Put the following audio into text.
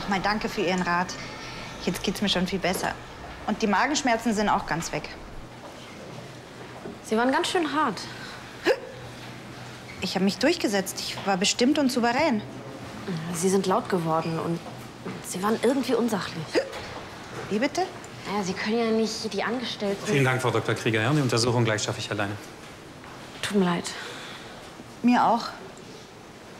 Nochmal danke für Ihren Rat. Jetzt geht's mir schon viel besser. Und die Magenschmerzen sind auch ganz weg. Sie waren ganz schön hart. Ich habe mich durchgesetzt. Ich war bestimmt und souverän. Sie sind laut geworden und Sie waren irgendwie unsachlich. Wie bitte? Ja, Sie können ja nicht die Angestellten... Vielen Dank, Frau Dr. Krieger. Ja, die Untersuchung gleich schaffe ich alleine. Tut mir leid. Mir auch.